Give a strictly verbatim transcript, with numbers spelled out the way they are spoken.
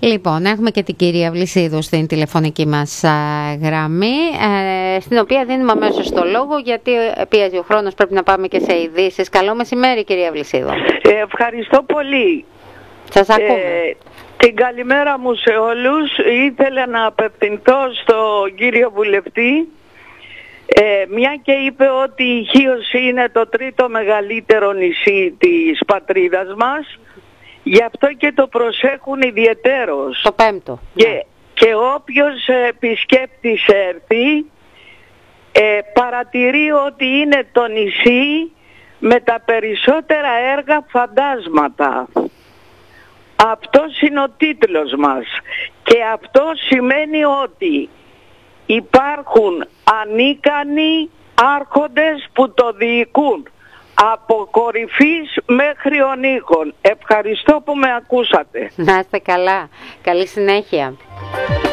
Λοιπόν, έχουμε και την κυρία Βλυσίδου στην τηλεφωνική μας α, γραμμή, ε, στην οποία δίνουμε αμέσως το λόγο, γιατί πιέζει ο χρόνος, πρέπει να πάμε και σε ειδήσεις. Καλό μεσημέρι, κυρία Βλυσίδου. Ε, ευχαριστώ πολύ. Σας ακούμε. Ε, την καλημέρα μου σε όλους. Ήθελα να απευθυνθώ στον κύριο βουλευτή, ε, μια και είπε ότι η Χίος είναι το τρίτο μεγαλύτερο νησί της πατρίδας μας. Γι' αυτό και το προσέχουν ιδιαιτέρως. Το πέμπτο. Και, ναι. και όποιος επισκέπτης έρθει, ε, παρατηρεί ότι είναι το νησί με τα περισσότερα έργα φαντάσματα. Αυτός είναι ο τίτλος μας. Και αυτό σημαίνει ότι υπάρχουν ανίκανοι άρχοντες που το διοικούν. Από κορυφής μέχρι ονίκων. Ευχαριστώ που με ακούσατε. Να είστε καλά. Καλή συνέχεια.